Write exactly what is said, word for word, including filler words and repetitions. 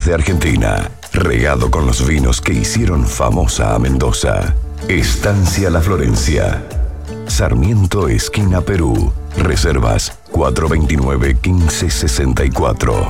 de Argentina, regado con los vinos que hicieron famosa a Mendoza. Estancia La Florencia, Sarmiento, esquina Perú. Reservas cuatro dos nueve, uno cinco seis cuatro.